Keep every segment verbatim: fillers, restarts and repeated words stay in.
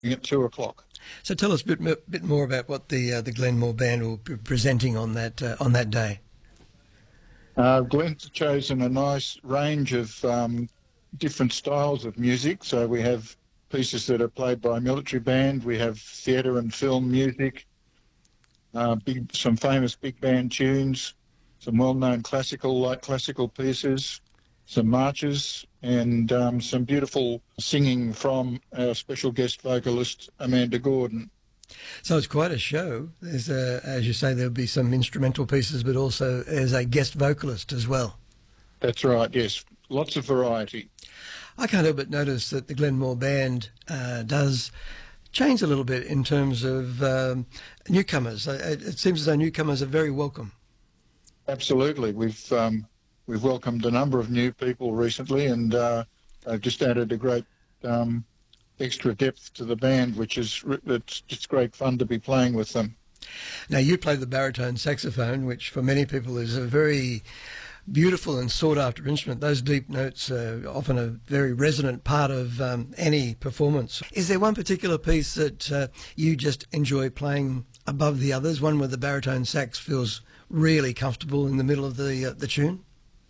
at two o'clock. So tell us a bit, bit more about what the uh, the Glenmore Band will be presenting on that uh, on that day. Uh, Glenn's chosen a nice range of um, different styles of music. So we have pieces that are played by a military band. We have theatre and film music, uh, big, some famous big band tunes, some well-known classical, light classical pieces, some marches, and um, some beautiful singing from our special guest vocalist, Amanda Gordon. So it's quite a show. There's, a, as you say, there'll be some instrumental pieces, but also as a guest vocalist as well. That's right, yes. Lots of variety. I can't help but notice that the Glenmore Band uh, does change a little bit in terms of um, newcomers. It, it seems as though newcomers are very welcome. Absolutely. We've um, we've welcomed a number of new people recently, and uh, I've just added a great um, extra depth to the band, which is it's just great fun to be playing with them. Now, you play the baritone saxophone, which for many people is a very beautiful and sought-after instrument. Those deep notes are often a very resonant part of um, any performance. Is there one particular piece that uh, you just enjoy playing above the others, one where the baritone sax feels really comfortable in the middle of the uh, the tune?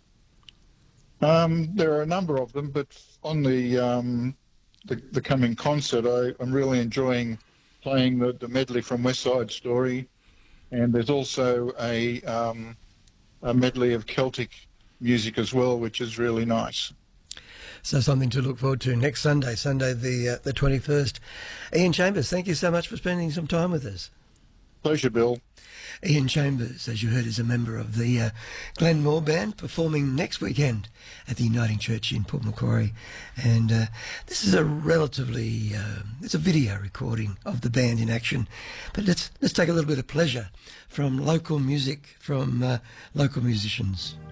Um, there are a number of them, but on the um, the, the coming concert, I, I'm really enjoying playing the, the medley from West Side Story, and there's also a um, a medley of Celtic music as well, which is really nice. So something to look forward to next Sunday, Sunday the uh, the twenty-first. Ian Chambers, thank you so much for spending some time with us. Pleasure, Bill. Ian Chambers, as you heard, is a member of the uh, Glenmore Band, performing next weekend at the Uniting Church in Port Macquarie. And uh, this is a relatively, uh, it's a video recording of the band in action. But let's let's take a little bit of pleasure from local music, from uh, local musicians.